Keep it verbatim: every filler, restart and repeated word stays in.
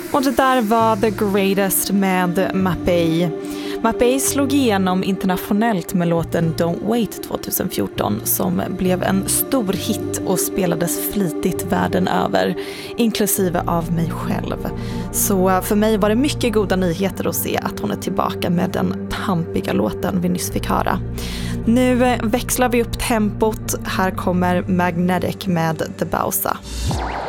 Och det där var The Greatest med Mapei. Mapei slog igenom internationellt med låten Don't Wait tjugohundrafjorton som blev en stor hit och spelades flitigt världen över, inklusive av mig själv. Så för mig var det mycket goda nyheter att se att hon är tillbaka med den pampiga låten vi nyss fick höra. Nu växlar vi upp tempot. Här kommer Magnetic med The Bausa.